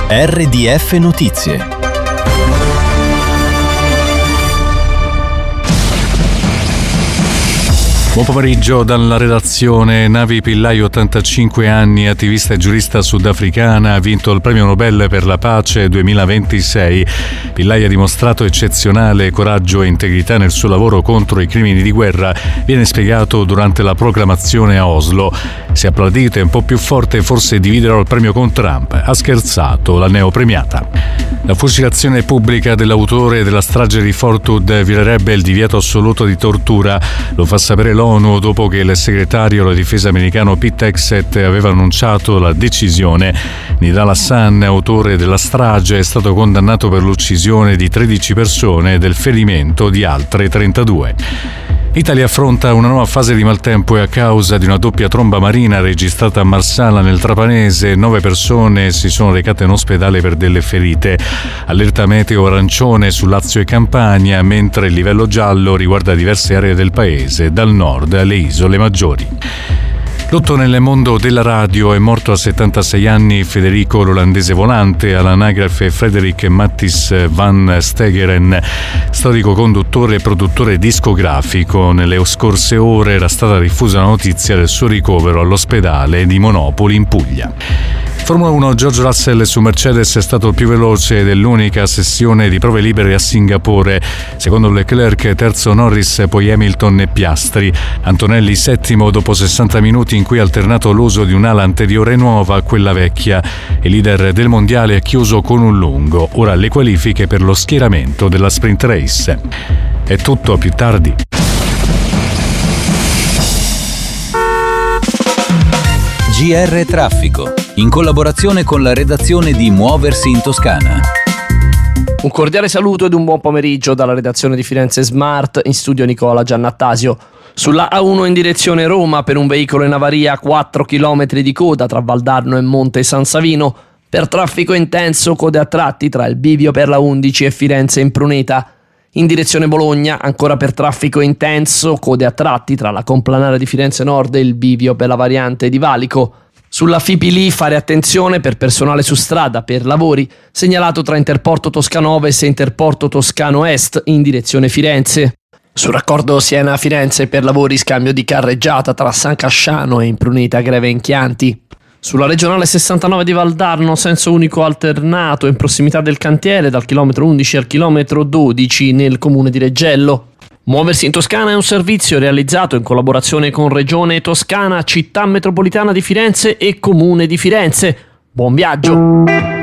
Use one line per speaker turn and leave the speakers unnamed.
RDF Notizie.
Buon pomeriggio dalla redazione. Navi Pillay, 85 anni, attivista e giurista sudafricana, ha vinto il premio Nobel per la pace 2026. Pillay ha dimostrato eccezionale coraggio e integrità nel suo lavoro contro i crimini di guerra. Viene spiegato durante la proclamazione a Oslo. Se applaudite un po' più forte forse dividerò il premio con Trump. Ha scherzato la neopremiata. La fucilazione pubblica dell'autore della strage di Fort Hood violerebbe il divieto assoluto di tortura. Lo fa sapere l'ONU dopo che il segretario alla difesa americano Pete Hegseth aveva annunciato la decisione. Nidal Hassan, autore della strage, è stato condannato per l'uccisione di 13 persone e del ferimento di altre 32. L'Italia affronta una nuova fase di maltempo e a causa di una doppia tromba marina registrata a Marsala nel Trapanese, 9 persone si sono recate in ospedale per delle ferite. Allerta meteo arancione su Lazio e Campania, mentre il livello giallo riguarda diverse aree del paese, dal nord alle isole maggiori. Lutto nel mondo della radio. È morto a 76 anni Federico l'olandese volante, all'anagrafe Frederik Matthijs van Stegeren, storico conduttore e produttore discografico. Nelle scorse ore era stata diffusa la notizia del suo ricovero all'ospedale di Monopoli in Puglia. Formula 1, George Russell su Mercedes è stato il più veloce dell'unica sessione di prove libere a Singapore. Secondo Leclerc, terzo Norris, poi Hamilton e Piastri. Antonelli settimo dopo 60 minuti in cui ha alternato l'uso di un'ala anteriore nuova a quella vecchia. Il leader del mondiale ha chiuso con un lungo. Ora le qualifiche per lo schieramento della sprint race. È tutto, a più tardi.
GR Traffico, in collaborazione con la redazione di Muoversi in Toscana.
Un cordiale saluto ed un buon pomeriggio dalla redazione di Firenze Smart, in studio Nicola Giannattasio. Sulla A1 in direzione Roma, per un veicolo in avaria, 4 km di coda tra Valdarno e Monte San Savino. Per traffico intenso, code a tratti tra il bivio per la 11 e Firenze in Pruneta. In direzione Bologna, ancora per traffico intenso, code a tratti tra la complanare di Firenze Nord e il bivio per la variante di Valico. Sulla Fipili fare attenzione per personale su strada per lavori, segnalato tra Interporto Toscano Ovest e Interporto Toscano Est in direzione Firenze. Sul raccordo Siena-Firenze per lavori scambio di carreggiata tra San Casciano e Impruneta Greve Enchianti. Sulla regionale 69 di Valdarno, senso unico alternato in prossimità del cantiere dal chilometro 11 al chilometro 12 nel comune di Reggello. Muoversi in Toscana è un servizio realizzato in collaborazione con Regione Toscana, Città Metropolitana di Firenze e Comune di Firenze. Buon viaggio!